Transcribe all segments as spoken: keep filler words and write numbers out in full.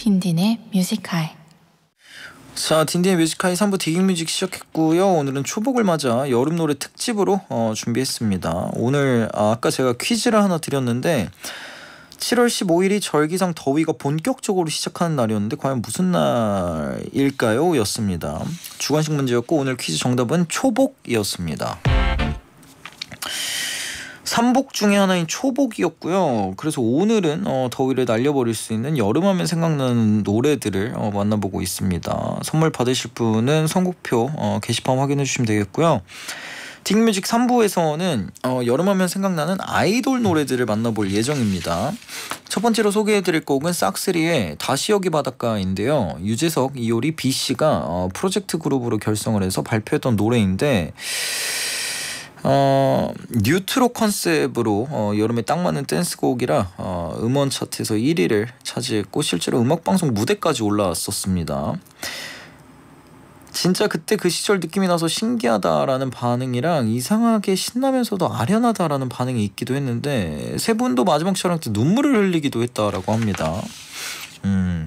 딘딘의 뮤직하이. 자, 딘딘의 뮤직하이 삼 부 디깅뮤직 시작했고요. 오늘은 초복을 맞아 여름 노래 특집으로 어, 준비했습니다. 오늘 아, 아까 제가 퀴즈를 하나 드렸는데 칠월 십오일이 절기상 더위가 본격적으로 시작하는 날이었는데 과연 무슨 날일까요? 였습니다. 주관식 문제였고 오늘 퀴즈 정답은 초복이었습니다. 삼복 중에 하나인 초복이었고요. 그래서 오늘은 어, 더위를 날려버릴 수 있는 여름하면 생각나는 노래들을 어, 만나보고 있습니다. 선물 받으실 분은 선곡표 어, 게시판 확인해 주시면 되겠고요. 딩뮤직 삼 부에서는 어, 여름하면 생각나는 아이돌 노래들을 만나볼 예정입니다. 첫 번째로 소개해드릴 곡은 싹쓰리의 다시 여기 바닷가인데요. 유재석, 이효리, B씨가 어, 프로젝트 그룹으로 결성을 해서 발표했던 노래인데 어, 뉴트로 컨셉으로 어, 여름에 딱 맞는 댄스곡이라 어, 음원 차트에서 일 위를 차지했고 실제로 음악방송 무대까지 올라왔었습니다. 진짜 그때 그 시절 느낌이 나서 신기하다라는 반응이랑 이상하게 신나면서도 아련하다라는 반응이 있기도 했는데 세 분도 마지막 촬영 때 눈물을 흘리기도 했다라고 합니다. 음.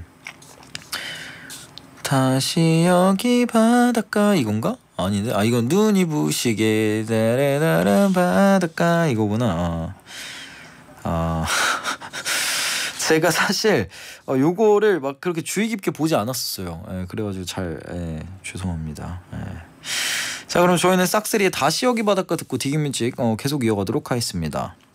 다시 여기 바닷가 이건가? 아닌데? 아 이건 눈이 부시게 다라라라 바닷가 이거구나. 아 제가 사실 어, 요거를 막 그렇게 주의 깊게 보지 않았었어요. 예, 그래가지고 잘 예, 죄송합니다. 예. 자 그럼 저희는 싹쓰리의 다시 여기 바닷가 듣고 디깅뮤직 어, 계속 이어가도록 하겠습니다.